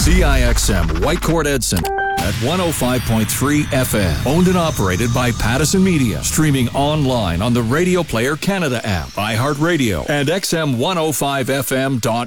CIXM Whitecourt Edson at 105.3 FM. Owned and operated by Pattison Media. Streaming online on the Radio Player Canada app, iHeartRadio, and XM105FM.com.